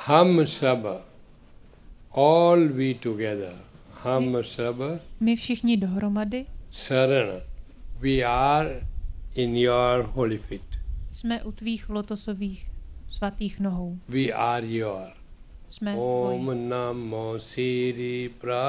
Hum sab, all we together, hum sab, My všichni dohromady Sharan, we are in your holy feet. jsme u tvých lotosových svatých nohou. We are your. Jsme tvoji. Om Namo Siri Pra